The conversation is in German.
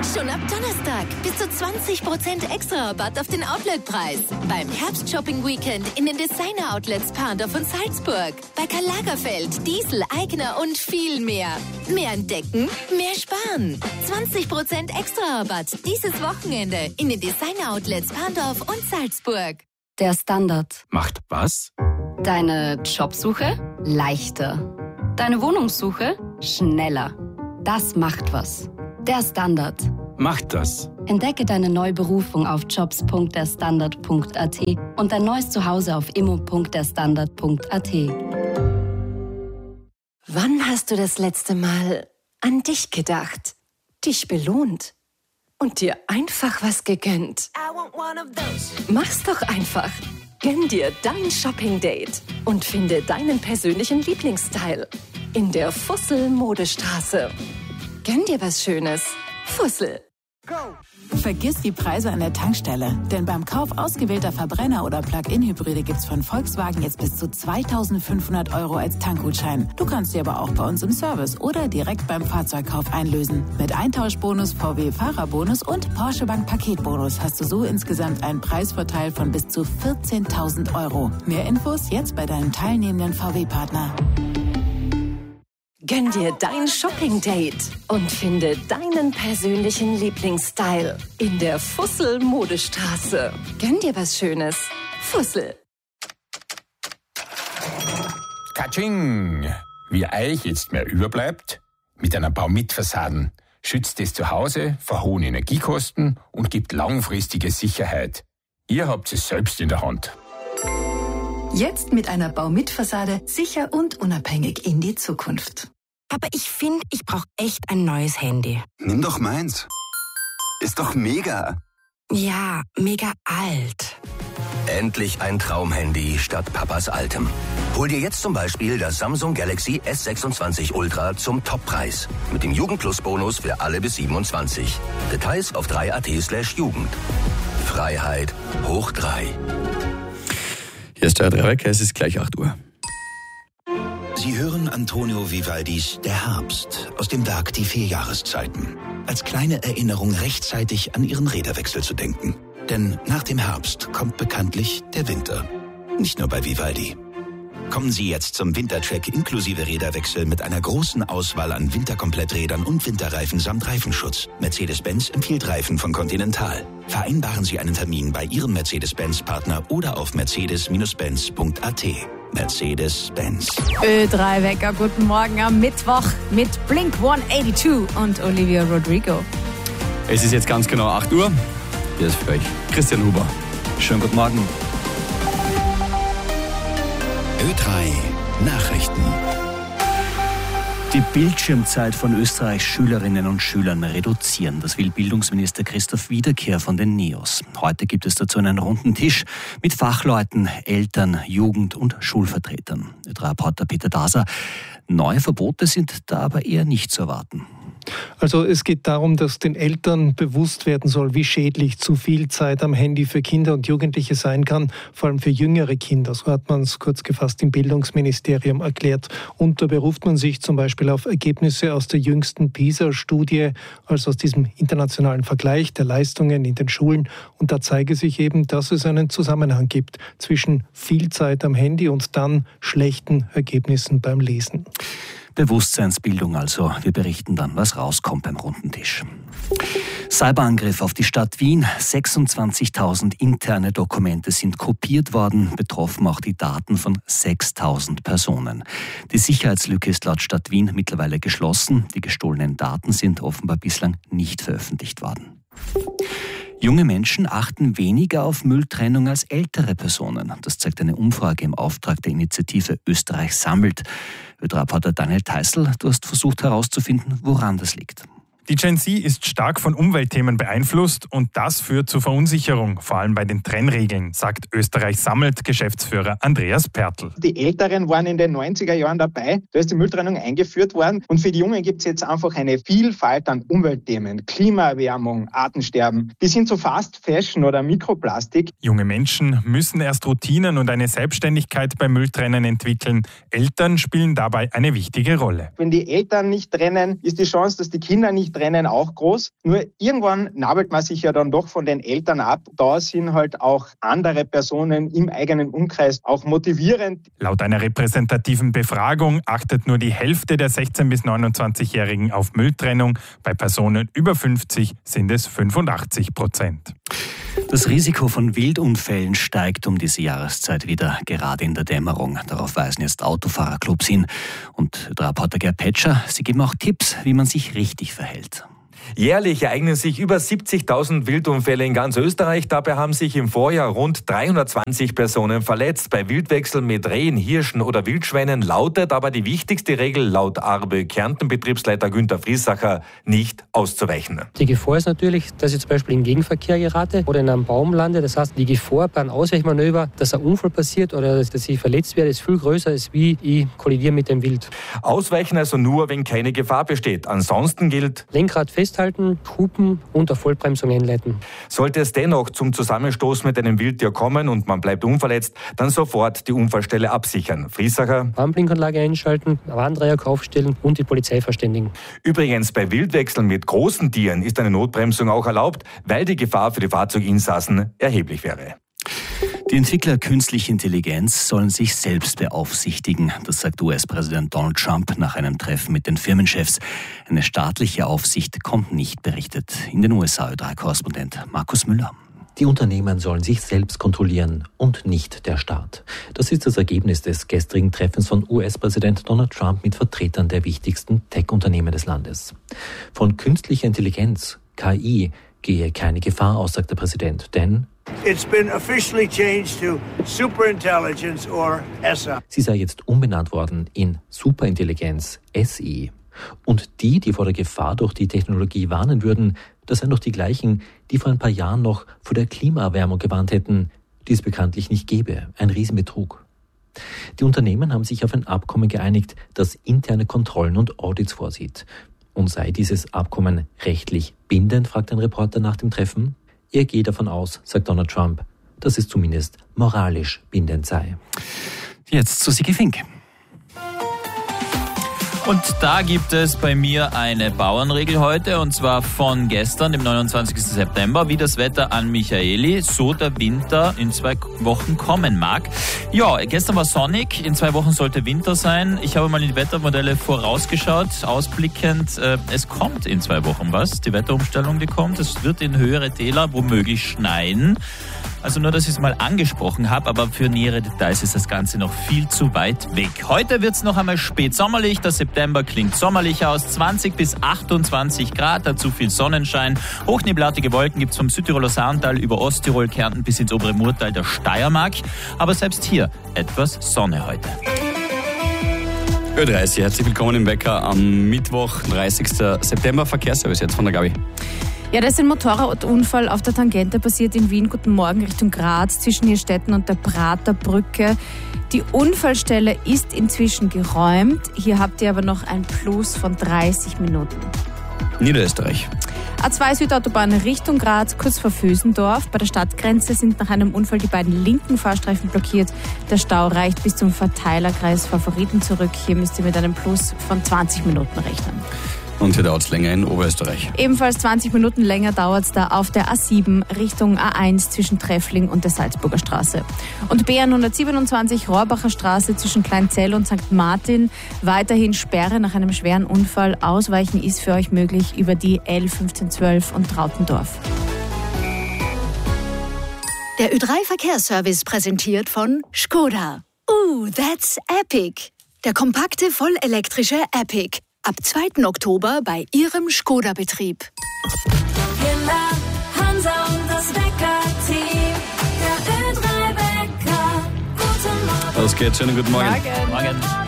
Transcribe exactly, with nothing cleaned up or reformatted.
Schon ab Donnerstag bis zu zwanzig Prozent extra Rabatt auf den Outletpreis. Beim Herbst-Shopping-Weekend in den Designer-Outlets Parndorf und Salzburg. Bei Karl Lagerfeld, Diesel, Aigner und viel mehr. Mehr entdecken, mehr sparen. zwanzig Prozent extra Rabatt dieses Wochenende in den Designer-Outlets Parndorf und Salzburg. Der Standard macht was? Deine Jobsuche leichter. Deine Wohnungssuche schneller. Das macht was. Der Standard macht das. Entdecke deine neue Berufung auf jobs punkt der standard punkt a t und dein neues Zuhause auf immo punkt der standard punkt a t. Wann hast du das letzte Mal an dich gedacht, dich belohnt und dir einfach was gegönnt? Mach's doch einfach. Gönn dir dein Shopping-Date und finde deinen persönlichen Lieblingsstyle in der Fussel-Modestraße. Gönn dir was Schönes. Fussel. Vergiss die Preise an der Tankstelle, denn beim Kauf ausgewählter Verbrenner- oder Plug-in-Hybride gibt's von Volkswagen jetzt bis zu zweitausendfünfhundert Euro als Tankgutschein. Du kannst sie aber auch bei uns im Service oder direkt beim Fahrzeugkauf einlösen. Mit Eintauschbonus, V W-Fahrerbonus und Porsche Bank Paketbonus hast du so insgesamt einen Preisvorteil von bis zu vierzehntausend Euro. Mehr Infos jetzt bei deinem teilnehmenden V W-Partner. Gönn dir dein Shopping-Date und finde deinen persönlichen Lieblingsstyle in der Fussel-Modestraße. Gönn dir was Schönes. Fussel. Katsching! Wie euch jetzt mehr überbleibt? Mit einer Baumit-Fassaden schützt es zu Hause vor hohen Energiekosten und gibt langfristige Sicherheit. Ihr habt es selbst in der Hand. Jetzt mit einer Baumit-Fassade sicher und unabhängig in die Zukunft. Aber ich finde, ich brauche echt ein neues Handy. Nimm doch meins. Ist doch mega. Ja, mega alt. Endlich ein Traumhandy statt Papas altem. Hol dir jetzt zum Beispiel das Samsung Galaxy S sechsundzwanzig Ultra zum Toppreis. Mit dem Jugendplus-Bonus für alle bis siebenundzwanzig. Details auf drei punkt a t slash Jugend. Freiheit hoch drei. Hier ist der Drehwecker, es ist gleich acht Uhr. Sie hören Antonio Vivaldis Der Herbst aus dem Werk Die vier Jahreszeiten. Als kleine Erinnerung rechtzeitig an Ihren Räderwechsel zu denken. Denn nach dem Herbst kommt bekanntlich der Winter. Nicht nur bei Vivaldi. Kommen Sie jetzt zum Wintercheck inklusive Räderwechsel mit einer großen Auswahl an Winterkompletträdern und Winterreifen samt Reifenschutz. Mercedes-Benz empfiehlt Reifen von Continental. Vereinbaren Sie einen Termin bei Ihrem Mercedes-Benz-Partner oder auf mercedes Bindestrich benz punkt a t. Mercedes-Benz. Ö drei Wecker, guten Morgen am Mittwoch mit Blink hundertzweiundachtzig und Olivia Rodrigo. Es ist jetzt ganz genau acht Uhr. Hier ist für euch Christian Huber. Schönen guten Morgen. Ö drei Nachrichten. Die Bildschirmzeit von Österreichs Schülerinnen und Schülern reduzieren. Das will Bildungsminister Christoph Wiederkehr von den NEOS. Heute gibt es dazu einen runden Tisch mit Fachleuten, Eltern, Jugend- und Schulvertretern. Ö drei-Reporter Peter Daser. Neue Verbote sind da aber eher nicht zu erwarten. Also es geht darum, dass den Eltern bewusst werden soll, wie schädlich zu viel Zeit am Handy für Kinder und Jugendliche sein kann, vor allem für jüngere Kinder. So hat man es kurz gefasst im Bildungsministerium erklärt. Und da beruft man sich zum Beispiel auf Ergebnisse aus der jüngsten PISA-Studie, also aus diesem internationalen Vergleich der Leistungen in den Schulen. Und da zeige sich eben, dass es einen Zusammenhang gibt zwischen viel Zeit am Handy und dann schlechten Ergebnissen beim Lesen. Bewusstseinsbildung also. Wir berichten dann, was rauskommt beim runden Tisch. Cyberangriff auf die Stadt Wien. sechsundzwanzigtausend interne Dokumente sind kopiert worden, betroffen auch die Daten von sechstausend Personen. Die Sicherheitslücke ist laut Stadt Wien mittlerweile geschlossen. Die gestohlenen Daten sind offenbar bislang nicht veröffentlicht worden. Junge Menschen achten weniger auf Mülltrennung als ältere Personen. Das zeigt eine Umfrage im Auftrag der Initiative Österreich sammelt. Ö drei-Reporter Daniel Theißl, du hast versucht herauszufinden, woran das liegt. Die Gen Z ist stark von Umweltthemen beeinflusst und das führt zu Verunsicherung, vor allem bei den Trennregeln, sagt Österreich sammelt Geschäftsführer Andreas Pertl. Die Älteren waren in den neunziger Jahren dabei, da ist die Mülltrennung eingeführt worden und für die Jungen gibt es jetzt einfach eine Vielfalt an Umweltthemen, Klimaerwärmung, Artensterben, bis hin zu Fast Fashion oder Mikroplastik. Junge Menschen müssen erst Routinen und eine Selbstständigkeit beim Mülltrennen entwickeln. Eltern spielen dabei eine wichtige Rolle. Wenn die Eltern nicht trennen, ist die Chance, dass die Kinder nicht Wildtrennen auch groß. Nur irgendwann nabelt man sich ja dann doch von den Eltern ab. Da sind halt auch andere Personen im eigenen Umkreis auch motivierend. Laut einer repräsentativen Befragung achtet nur die Hälfte der sechzehn- bis neunundzwanzigjährigen auf Mülltrennung. Bei Personen über fünfzig sind es fünfundachtzig Prozent. Das Risiko von Wildunfällen steigt um diese Jahreszeit wieder, gerade in der Dämmerung. Darauf weisen jetzt Autofahrerclubs hin. Und der Reporter Gerd Petscher, sie geben auch Tipps, wie man sich richtig verhält. Jährlich ereignen sich über siebzigtausend Wildunfälle in ganz Österreich. Dabei haben sich im Vorjahr rund dreihundertzwanzig Personen verletzt. Bei Wildwechseln mit Rehen, Hirschen oder Wildschweinen lautet aber die wichtigste Regel laut Arbe Kärnten-Betriebsleiter Günther Friesacher: nicht auszuweichen. Die Gefahr ist natürlich, dass ich zum Beispiel in Gegenverkehr gerate oder in einem Baum lande. Das heißt, die Gefahr beim Ausweichmanöver, dass ein Unfall passiert oder dass ich verletzt werde, ist viel größer, als wie ich kollidiere mit dem Wild. Ausweichen also nur, wenn keine Gefahr besteht. Ansonsten gilt: Lenkrad festhalten, hupen und auf Vollbremsung einleiten. Sollte es dennoch zum Zusammenstoß mit einem Wildtier kommen und man bleibt unverletzt, dann sofort die Unfallstelle absichern. Friesacher: Warnblinkanlage einschalten, Warndreieck aufstellen und die Polizei verständigen. Übrigens, bei Wildwechseln mit großen Tieren ist eine Notbremsung auch erlaubt, weil die Gefahr für die Fahrzeuginsassen erheblich wäre. Die Entwickler künstlicher Intelligenz sollen sich selbst beaufsichtigen. Das sagt U S-Präsident Donald Trump nach einem Treffen mit den Firmenchefs. Eine staatliche Aufsicht kommt nicht, berichtet in den U S A Ö drei Korrespondent Markus Müller. Die Unternehmen sollen sich selbst kontrollieren und nicht der Staat. Das ist das Ergebnis des gestrigen Treffens von U S-Präsident Donald Trump mit Vertretern der wichtigsten Tech-Unternehmen des Landes. Von künstlicher Intelligenz, K I, gehe keine Gefahr aus, sagt der Präsident, denn It's been officially changed to Superintelligence or S I. Sie sei jetzt umbenannt worden in Superintelligenz, S I. Und die, die vor der Gefahr durch die Technologie warnen würden, das seien doch die gleichen, die vor ein paar Jahren noch vor der Klimaerwärmung gewarnt hätten, die es bekanntlich nicht gäbe. Ein Riesenbetrug. Die Unternehmen haben sich auf ein Abkommen geeinigt, das interne Kontrollen und Audits vorsieht. Und sei dieses Abkommen rechtlich bindend, fragt ein Reporter nach dem Treffen. Er geht davon aus, sagt Donald Trump, dass es zumindest moralisch bindend sei. Jetzt zu Sigi Fink. Und da gibt es bei mir eine Bauernregel heute, und zwar von gestern, dem neunundzwanzigsten September, wie das Wetter an Michaeli, so der Winter in zwei Wochen kommen mag. Ja, gestern war sonnig, in zwei Wochen sollte Winter sein. Ich habe mal in die Wettermodelle vorausgeschaut, ausblickend. Äh, es kommt in zwei Wochen was, die Wetterumstellung, die kommt. Es wird in höhere Täler womöglich schneien. Also nur, dass ich es mal angesprochen habe, aber für nähere Details ist das Ganze noch viel zu weit weg. Heute wird es noch einmal spätsommerlich, der September klingt sommerlich aus, zwanzig bis achtundzwanzig Grad, dazu viel Sonnenschein. Hochnebelartige Wolken gibt es vom Südtiroler Saantal über Osttirol, Kärnten bis ins obere Murtal der Steiermark. Aber selbst hier etwas Sonne heute. Ö dreißig, herzlich willkommen im Wecker am Mittwoch, dreißigsten September. Verkehrsservice jetzt von der Gabi. Ja, da ist ein Motorradunfall auf der Tangente passiert in Wien. Guten Morgen Richtung Graz zwischen Nierstetten und der Praterbrücke. Die Unfallstelle ist inzwischen geräumt. Hier habt ihr aber noch ein Plus von dreißig Minuten. Niederösterreich. A zwei Südautobahn Richtung Graz, kurz vor Vösendorf. Bei der Stadtgrenze sind nach einem Unfall die beiden linken Fahrstreifen blockiert. Der Stau reicht bis zum Verteilerkreis Favoriten zurück. Hier müsst ihr mit einem Plus von zwanzig Minuten rechnen. Und hier dauert es länger in Oberösterreich. Ebenfalls zwanzig Minuten länger dauert es da auf der A sieben Richtung A eins zwischen Treffling und der Salzburger Straße. Und B hundertsiebenundzwanzig Rohrbacher Straße zwischen Kleinzell und Sankt Martin. Weiterhin Sperre nach einem schweren Unfall. Ausweichen ist für euch möglich über die L fünfzehn zwölf und Trautendorf. Der Ö drei Verkehrsservice präsentiert von Skoda. Ooh, that's epic. Der kompakte, vollelektrische Epic. Ab zweiten Oktober bei Ihrem Skoda-Betrieb. Hansa und das Wecker-Team. Der Ö drei Wecker. Guten Morgen. Los geht's, schönen guten Morgen. Morgen. Morgen.